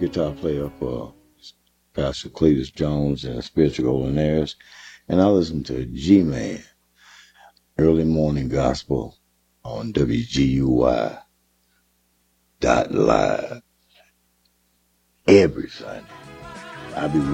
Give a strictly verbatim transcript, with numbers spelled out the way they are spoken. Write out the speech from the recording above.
guitar player for Pastor Cletus Jones and Spiritual Golden Heirs. And I listen to G-Man, Early Morning Gospel on W G U Y dot live every Sunday. I'll be